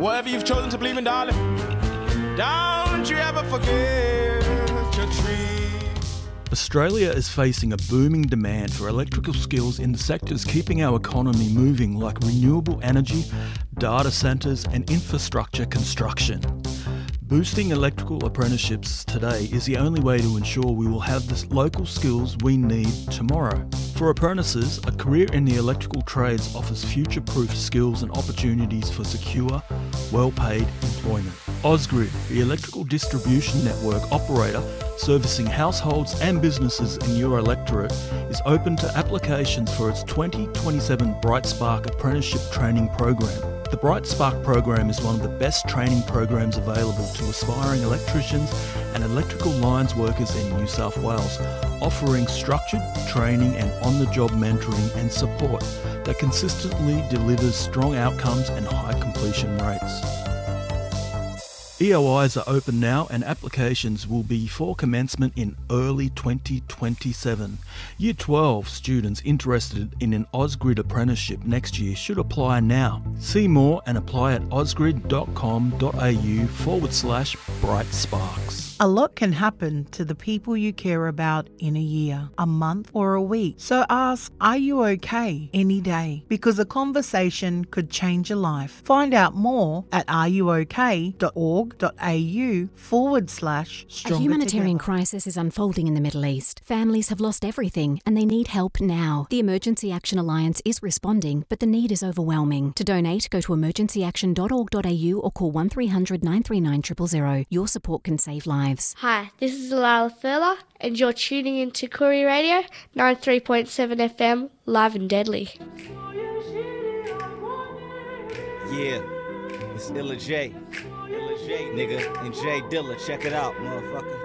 whatever you've chosen to believe in, darling, don't you ever forget your tree. Australia is facing a booming demand for electrical skills in the sectors keeping our economy moving, like renewable energy, data centres and infrastructure construction. Boosting electrical apprenticeships today is the only way to ensure we will have the local skills we need tomorrow. For apprentices, a career in the electrical trades offers future-proof skills and opportunities for secure, well-paid employment. Ausgrid, the electrical distribution network operator servicing households and businesses in your electorate, is open to applications for its 2027 Bright Spark Apprenticeship Training Program. The Bright Spark program is one of the best training programs available to aspiring electricians and electrical lines workers in New South Wales, offering structured training and on-the-job mentoring and support that consistently delivers strong outcomes and high completion rates. EOIs are open now and applications will be for commencement in early 2027. Year 12 students interested in an Ausgrid apprenticeship next year should apply now. See more and apply at ausgrid.com.au/brightsparks. A lot can happen to the people you care about in a year, a month or a week. So ask, are you okay any day? Because a conversation could change your life. Find out more at areyouok.org.au/stronger. A humanitarian together. crisis is unfolding in the Middle East. Families have lost everything and they need help now. The Emergency Action Alliance is responding, but the need is overwhelming. To donate, go to emergencyaction.org.au or call 1300 939 000. Your support can save lives. Hi, this is Lila Furler, and you're tuning into Koori Radio 93.7 FM, live and deadly. Yeah, it's Illa J, nigga, and J Dilla. Check it out, motherfucker.